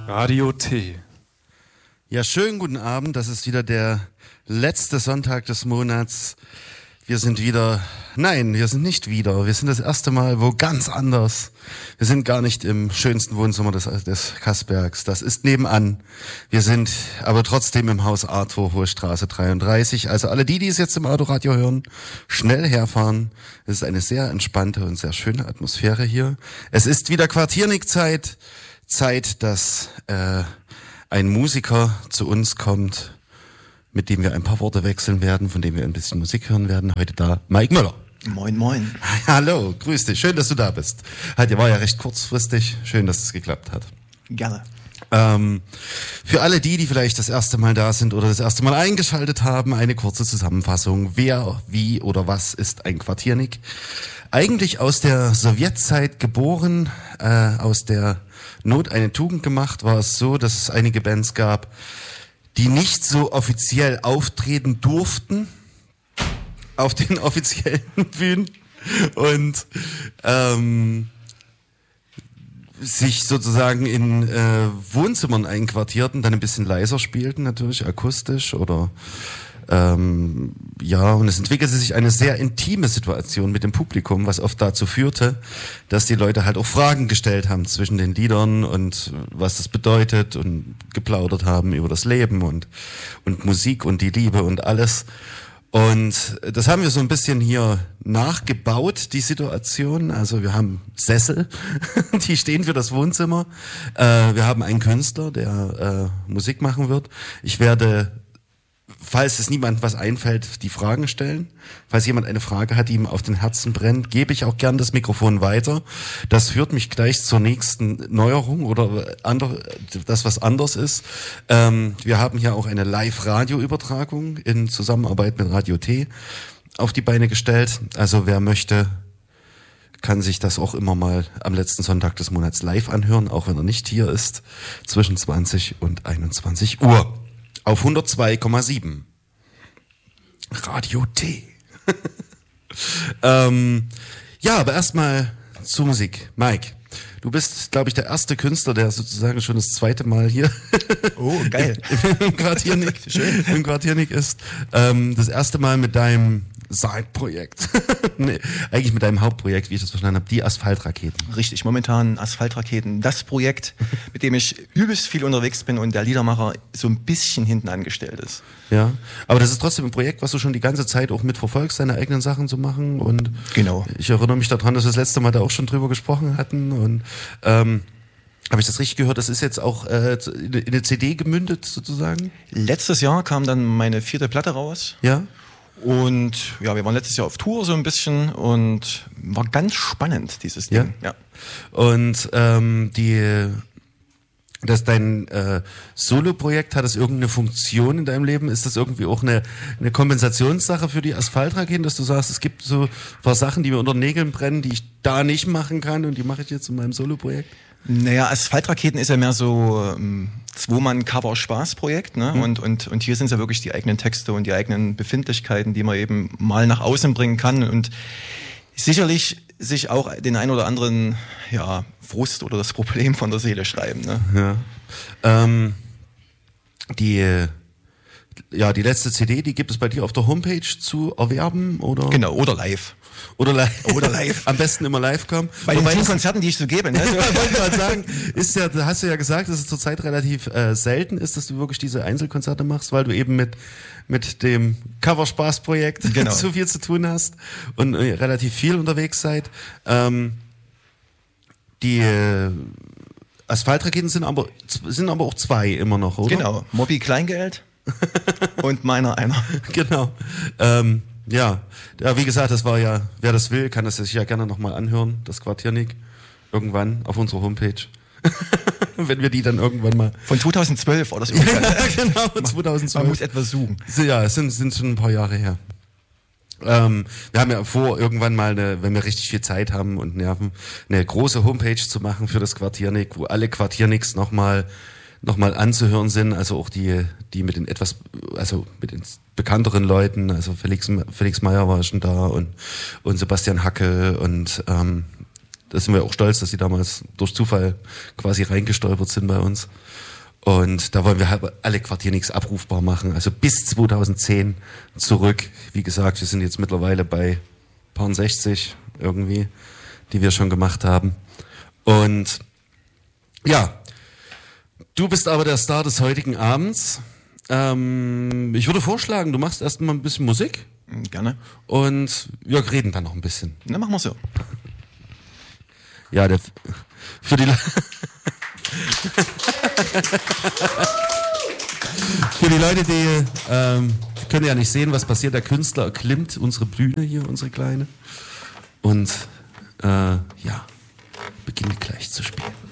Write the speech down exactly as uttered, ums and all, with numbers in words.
Radio T. Ja, schönen guten Abend. Das ist wieder der letzte Sonntag des Monats. Wir sind wieder, nein, wir sind nicht wieder. Wir sind das erste Mal wo ganz anders. Wir sind gar nicht im schönsten Wohnzimmer des, des Kasbergs. Das ist nebenan. Wir sind aber trotzdem im Haus Arthur, Hohe Straße dreiunddreißig. Also alle die, die es jetzt im Autoradio hören, schnell herfahren. Es ist eine sehr entspannte und sehr schöne Atmosphäre hier. Es ist wieder Quartiernik-Zeit. Zeit, dass äh, ein Musiker zu uns kommt, mit dem wir ein paar Worte wechseln werden, von dem wir ein bisschen Musik hören werden. Heute da Mike Müller. Moin, moin. Hallo, grüß dich. Schön, dass du da bist. Halt, war ja recht kurzfristig. Schön, dass es geklappt hat. Gerne. Ähm, für alle die, die vielleicht das erste Mal da sind oder das erste Mal eingeschaltet haben, eine kurze Zusammenfassung. Wer, wie oder was ist ein Quartiernik? Eigentlich aus der Sowjetzeit geboren, äh, aus der Not eine Tugend gemacht, war es so, dass es einige Bands gab, die nicht so offiziell auftreten durften auf den offiziellen Bühnen und ähm, sich sozusagen in äh, Wohnzimmern einquartierten, dann ein bisschen leiser spielten, natürlich akustisch oder ähm, ja, und es entwickelte sich eine sehr intime Situation mit dem Publikum, was oft dazu führte, dass die Leute halt auch Fragen gestellt haben zwischen den Liedern und was das bedeutet und geplaudert haben über das Leben und und Musik und die Liebe und alles. Und das haben wir so ein bisschen hier nachgebaut, die Situation. Also wir haben Sessel, die stehen für das Wohnzimmer. Äh, wir haben einen Künstler, der äh, Musik machen wird. Ich werde, falls es niemand was einfällt, die Fragen stellen. Falls jemand eine Frage hat, die ihm auf den Herzen brennt, gebe ich auch gern das Mikrofon weiter. Das führt mich gleich zur nächsten Neuerung oder andere, das, was anders ist. Ähm, wir haben hier auch eine Live-Radio-Übertragung in Zusammenarbeit mit Radio T auf die Beine gestellt. Also wer möchte, kann sich das auch immer mal am letzten Sonntag des Monats live anhören, auch wenn er nicht hier ist, zwischen zwanzig und einundzwanzig Uhr. Auf hundertzwei Komma sieben. Radio T. ähm, ja, aber erstmal zur Musik. Mike, du bist, glaube ich, der erste Künstler, der sozusagen schon das zweite Mal hier oh, geil. im, im, Quartiernik, im Quartiernik ist. Ähm, das erste Mal mit deinem Side-Projekt. nee, eigentlich mit deinem Hauptprojekt, wie ich das verstanden habe, die Asphaltraketen. Richtig, momentan Asphaltraketen. Das Projekt, mit dem ich übelst viel unterwegs bin und der Liedermacher so ein bisschen hinten angestellt ist. Ja, aber das ist trotzdem ein Projekt, was du schon die ganze Zeit auch mitverfolgst, deine eigenen Sachen zu machen. Und genau. Ich erinnere mich daran, dass wir das letzte Mal da auch schon drüber gesprochen hatten. Und ähm, habe ich das richtig gehört? Das ist jetzt auch äh, in eine C D gemündet sozusagen? Letztes Jahr kam dann meine vierte Platte raus. Ja. Und ja, wir waren letztes Jahr auf Tour so ein bisschen und war ganz spannend, dieses Ding. Ja. ja. Und ähm, die, dass dein äh, Solo-Projekt, hat das irgendeine Funktion in deinem Leben? Ist das irgendwie auch eine, eine Kompensationssache für die Asphaltraketen, dass du sagst, es gibt so ein paar Sachen, die mir unter den Nägeln brennen, die ich da nicht machen kann und die mache ich jetzt in meinem Solo-Projekt? Naja, Asphaltraketen ist ja mehr so ähm, Zwei-Mann-Cover-Spaß-Projekt, ne? Mhm. Und, und, und hier sind es ja wirklich die eigenen Texte und die eigenen Befindlichkeiten, die man eben mal nach außen bringen kann und sicherlich sich auch den ein oder anderen ja, Frust oder das Problem von der Seele schreiben. Ne? Ja. Ähm, die, ja, die letzte C D, die gibt es bei dir auf der Homepage zu erwerben, oder? Genau, oder live. Oder live. Oder live. Am besten immer live kommen. Bei den vielen Konzerten, die ich so gebe. Ne? Wollte ich mal sagen, ist ja, hast du ja gesagt, dass es zurzeit relativ äh, selten ist, dass du wirklich diese Einzelkonzerte machst, weil du eben mit mit dem Coverspaß-Projekt genau. so viel zu tun hast und äh, relativ viel unterwegs seid. Ähm, die äh, Asphaltraketen sind aber sind aber auch zwei immer noch, oder? Genau. Mobby Kleingeld und meiner einer. Genau. Ähm, Ja, ja, wie gesagt, das war ja, wer das will, kann das sich ja gerne nochmal anhören, das Quartiernik, irgendwann auf unserer Homepage. Wenn wir die dann irgendwann mal... Von zweitausendzwölf oder so. Ja, genau, zweitausendzwölf. Man muss etwas suchen. Ja, es sind, sind schon ein paar Jahre her. Ähm, wir haben ja vor, irgendwann mal, eine, wenn wir richtig viel Zeit haben und Nerven, eine große Homepage zu machen für das Quartiernik, wo alle Quartierniks nochmal nochmal anzuhören sind, also auch die, die mit den etwas, also mit den bekannteren Leuten, also Felix, Felix Meyer war schon da und, und Sebastian Hackel und ähm, da sind wir auch stolz, dass sie damals durch Zufall quasi reingestolpert sind bei uns. Und da wollen wir halt alle Quartiernicks abrufbar machen. Also bis zweitausendzehn zurück. Wie gesagt, wir sind jetzt mittlerweile bei paar sechzig irgendwie, die wir schon gemacht haben. Und ja, du bist aber der Star des heutigen Abends. Ähm, ich würde vorschlagen, du machst erst mal ein bisschen Musik. Gerne. Und wir reden dann noch ein bisschen. Na, machen wir so. Ja, der, für die Le- für die Leute, die ähm, können ja nicht sehen, was passiert. Der Künstler erklimmt unsere Bühne hier, unsere kleine. Und äh, ja, beginnt gleich zu spielen.